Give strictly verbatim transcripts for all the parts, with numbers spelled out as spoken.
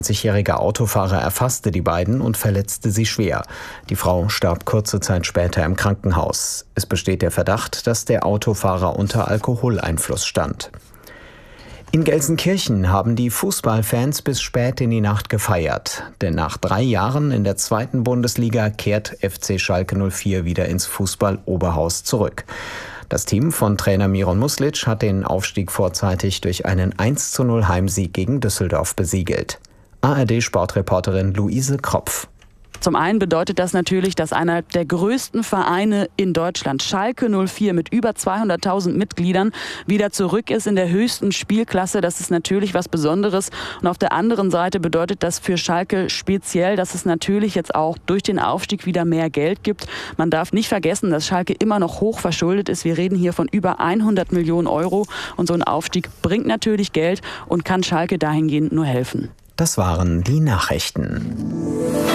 zwanzigjährige Autofahrer erfasste die beiden und verletzte sie schwer. Die Frau starb kurze Zeit später im Krankenhaus. Es besteht der Verdacht, dass der Autofahrer unter Alkoholeinfluss stand. In Gelsenkirchen haben die Fußballfans bis spät in die Nacht gefeiert. Denn nach drei Jahren in der zweiten Bundesliga kehrt F C Schalke null vier wieder ins Fußball-Oberhaus zurück. Das Team von Trainer Miron Muslic hat den Aufstieg vorzeitig durch einen eins zu null Heimsieg gegen Düsseldorf besiegelt. A R D-Sportreporterin Luise Kropf. Zum einen bedeutet das natürlich, dass einer der größten Vereine in Deutschland, Schalke null vier mit über zweihunderttausend Mitgliedern, wieder zurück ist in der höchsten Spielklasse. Das ist natürlich was Besonderes. Und auf der anderen Seite bedeutet das für Schalke speziell, dass es natürlich jetzt auch durch den Aufstieg wieder mehr Geld gibt. Man darf nicht vergessen, dass Schalke immer noch hoch verschuldet ist. Wir reden hier von über hundert Millionen Euro. Und so ein Aufstieg bringt natürlich Geld und kann Schalke dahingehend nur helfen. Das waren die Nachrichten.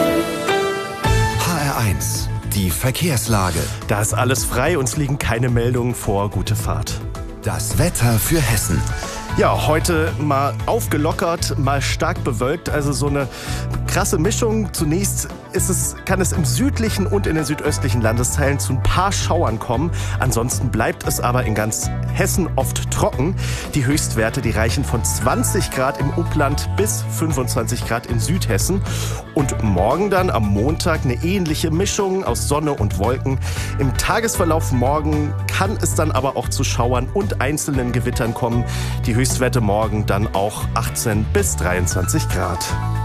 H R eins, die Verkehrslage. Da ist alles frei, uns liegen keine Meldungen vor. Gute Fahrt. Das Wetter für Hessen. Ja, heute mal aufgelockert, mal stark bewölkt, also so eine krasse Mischung. Zunächst ist es, kann es im südlichen und in den südöstlichen Landesteilen zu ein paar Schauern kommen. Ansonsten bleibt es aber in ganz Hessen oft trocken. Die Höchstwerte, die reichen von zwanzig Grad im Upland bis fünfundzwanzig Grad in Südhessen. Und morgen dann am Montag eine ähnliche Mischung aus Sonne und Wolken. Im Tagesverlauf morgen kann es dann aber auch zu Schauern und einzelnen Gewittern kommen. Die Höchstwerte morgen dann auch achtzehn bis dreiundzwanzig Grad.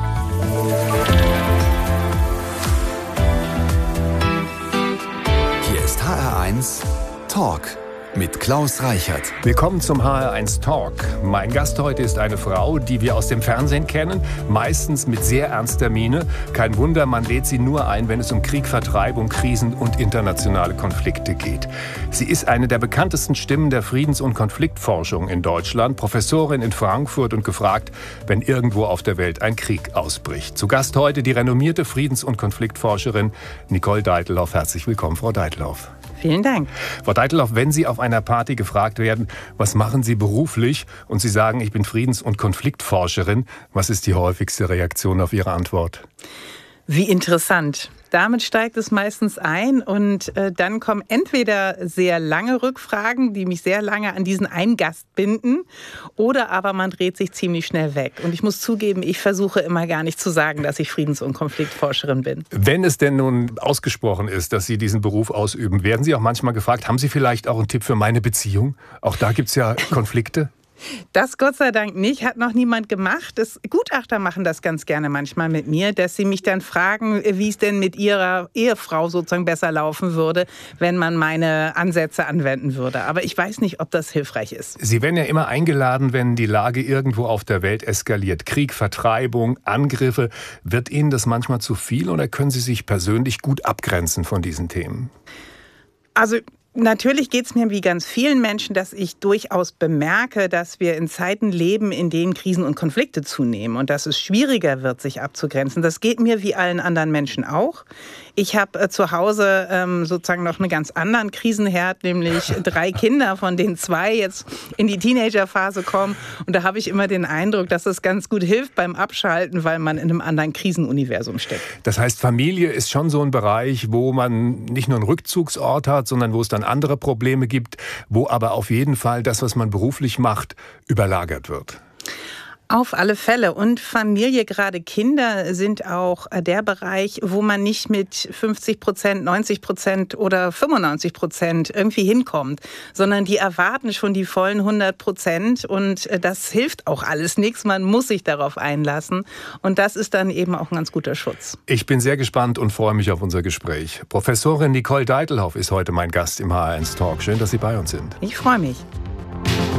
Hier ist H R eins Talk mit Klaus Reichert. Willkommen zum H R eins Talk. Mein Gast heute ist eine Frau, die wir aus dem Fernsehen kennen, meistens mit sehr ernster Miene. Kein Wunder, man lädt sie nur ein, wenn es um Krieg, Vertreibung, Krisen und internationale Konflikte geht. Sie ist eine der bekanntesten Stimmen der Friedens- und Konfliktforschung in Deutschland, Professorin in Frankfurt und gefragt, wenn irgendwo auf der Welt ein Krieg ausbricht. Zu Gast heute die renommierte Friedens- und Konfliktforscherin Nicole Deitelhoff. Herzlich willkommen, Frau Deitelhoff. Vielen Dank. Frau Deitelhoff, wenn Sie auf einer Party gefragt werden, was machen Sie beruflich, und Sie sagen, ich bin Friedens- und Konfliktforscherin, was ist die häufigste Reaktion auf Ihre Antwort? Wie interessant. Damit steigt es meistens ein und äh, dann kommen entweder sehr lange Rückfragen, die mich sehr lange an diesen einen Gast binden, oder aber man dreht sich ziemlich schnell weg. Und ich muss zugeben, ich versuche immer gar nicht zu sagen, dass ich Friedens- und Konfliktforscherin bin. Wenn es denn nun ausgesprochen ist, dass Sie diesen Beruf ausüben, werden Sie auch manchmal gefragt, haben Sie vielleicht auch einen Tipp für meine Beziehung? Auch da gibt es ja Konflikte. Das Gott sei Dank nicht, hat noch niemand gemacht. Das, Gutachter machen das ganz gerne manchmal mit mir, dass sie mich dann fragen, wie es denn mit ihrer Ehefrau sozusagen besser laufen würde, wenn man meine Ansätze anwenden würde. Aber ich weiß nicht, ob das hilfreich ist. Sie werden ja immer eingeladen, wenn die Lage irgendwo auf der Welt eskaliert. Krieg, Vertreibung, Angriffe. Wird Ihnen das manchmal zu viel oder können Sie sich persönlich gut abgrenzen von diesen Themen? Also natürlich geht es mir wie ganz vielen Menschen, dass ich durchaus bemerke, dass wir in Zeiten leben, in denen Krisen und Konflikte zunehmen und dass es schwieriger wird, sich abzugrenzen. Das geht mir wie allen anderen Menschen auch. Ich habe äh, zu Hause ähm, sozusagen noch einen ganz anderen Krisenherd, nämlich drei Kinder, von denen zwei jetzt in die Teenagerphase kommen. Und da habe ich immer den Eindruck, dass es ganz gut hilft beim Abschalten, weil man in einem anderen Krisenuniversum steckt. Das heißt, Familie ist schon so ein Bereich, wo man nicht nur einen Rückzugsort hat, sondern wo es dann andere Probleme gibt, wo aber auf jeden Fall das, was man beruflich macht, überlagert wird. Auf alle Fälle. Und Familie, gerade Kinder, sind auch der Bereich, wo man nicht mit fünfzig Prozent, neunzig Prozent oder fünfundneunzig Prozent irgendwie hinkommt, sondern die erwarten schon die vollen hundert Prozent. Und das hilft auch alles nichts. Man muss sich darauf einlassen. Und das ist dann eben auch ein ganz guter Schutz. Ich bin sehr gespannt und freue mich auf unser Gespräch. Professorin Nicole Deitelhoff ist heute mein Gast im H R eins Talk. Schön, dass Sie bei uns sind. Ich freue mich.